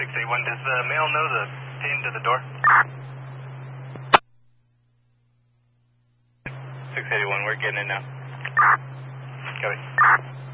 681, does the male know the pin to the door? 681, we're getting it now. Copy.